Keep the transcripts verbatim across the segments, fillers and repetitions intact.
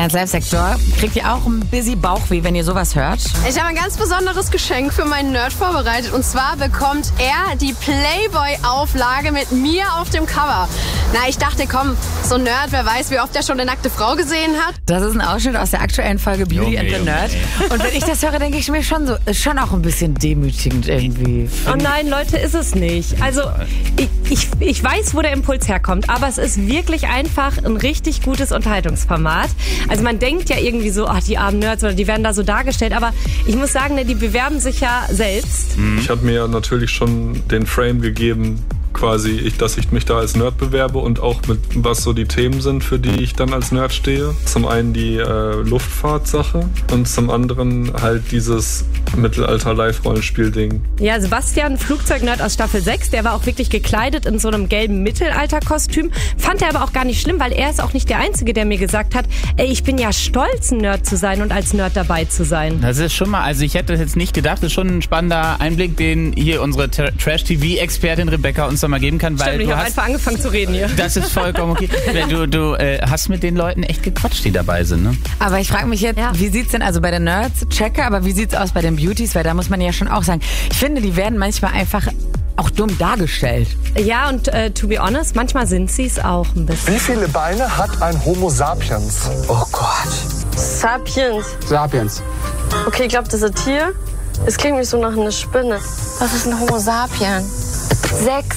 Ernst Live-Sektor. Kriegt ihr auch ein busy Bauchweh, wenn ihr sowas hört? Ich habe ein ganz besonderes Geschenk für meinen Nerd vorbereitet. Und zwar bekommt er die Playboy-Auflage mit mir auf dem Cover. Na, ich dachte, komm, so ein Nerd, wer weiß, wie oft er schon eine nackte Frau gesehen hat. Das ist ein Ausschnitt aus der aktuellen Folge Beauty Junge, and the Junge, Nerd. ey. Und wenn ich das höre, denke ich mir schon so, ist schon auch ein bisschen demütigend irgendwie. Oh nein, Leute, ist es nicht. Also ich, ich, ich weiß, wo der Impuls herkommt, aber es ist wirklich einfach ein richtig gutes Unterhaltungsformat. Also man denkt ja irgendwie so, ach, die armen Nerds, oder die werden da so dargestellt, aber ich muss sagen, ne, die bewerben sich ja selbst. Ich habe mir natürlich schon den Frame gegeben, quasi, ich, dass ich mich da als Nerd bewerbe und auch mit was so die Themen sind, für die ich dann als Nerd stehe. Zum einen die äh, Luftfahrtsache und zum anderen halt dieses Mittelalter-Live-Rollenspiel-Ding. Ja, Sebastian, Flugzeugnerd aus Staffel sechs, der war auch wirklich gekleidet in so einem gelben Mittelalterkostüm. Fand er aber auch gar nicht schlimm, weil er ist auch nicht der Einzige, der mir gesagt hat, ey, ich bin ja stolz, ein Nerd zu sein und als Nerd dabei zu sein. Das ist schon mal, also ich hätte das jetzt nicht gedacht, das ist schon ein spannender Einblick, den hier unsere Trash-T V-Expertin Rebecca uns mal geben kann, weil Stimmt, ich du habe hast, einfach angefangen zu reden hier. das ist vollkommen okay. Du, du äh, hast mit den Leuten echt gequatscht, die dabei sind, ne? Aber ich frage mich jetzt, Ja. wie sieht's denn also bei den Nerds, checke, aber wie sieht's aus bei den Beauties? Weil da muss man ja schon auch sagen, ich finde, die werden manchmal einfach auch dumm dargestellt. Ja, und äh, to be honest, manchmal sind sie es auch ein bisschen. Wie viele Beine hat ein Homo sapiens? Oh Gott. Sapiens. Sapiens. Okay, ich glaube, das ist ein Tier. Es klingt mich so nach einer Spinne. Was ist ein Homo sapien? Sechs.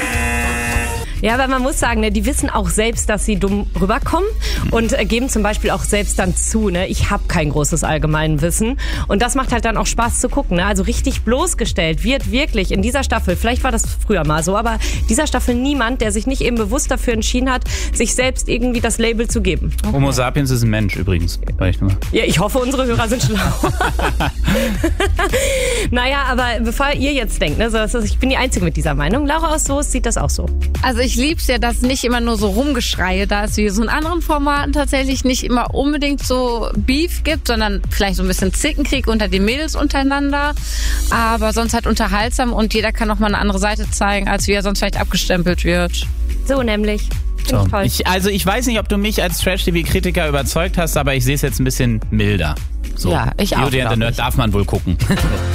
Ja, aber man muss sagen, ne, die wissen auch selbst, dass sie dumm rüberkommen und äh, geben zum Beispiel auch selbst dann zu, ne, ich habe kein großes Allgemeinwissen. Und das macht halt dann auch Spaß zu gucken. Ne? Also richtig bloßgestellt wird wirklich in dieser Staffel, vielleicht war das früher mal so, aber dieser Staffel niemand, der sich nicht eben bewusst dafür entschieden hat, sich selbst irgendwie das Label zu geben. Okay. Homo sapiens ist ein Mensch übrigens. Vielleicht nur. Ja, ich hoffe, unsere Hörer sind schlau. Naja, aber bevor ihr jetzt denkt, ne, so, das ist, ich bin die Einzige mit dieser Meinung, Laura aus Soest sieht das auch so. Also ich lieb's ja, dass nicht immer nur so Rumgeschreie da ist, wie so in anderen Formaten tatsächlich nicht immer unbedingt so Beef gibt, sondern vielleicht so ein bisschen Zickenkrieg unter den Mädels untereinander, aber sonst halt unterhaltsam und jeder kann auch mal eine andere Seite zeigen, als wie er sonst vielleicht abgestempelt wird. So nämlich. So. Toll. Ich, also ich weiß nicht, ob du mich als Trash-T V-Kritiker überzeugt hast, aber ich sehe es jetzt ein bisschen milder. So. Ja, ich auch, Beauty and the glaub Nerd ich. darf man wohl gucken.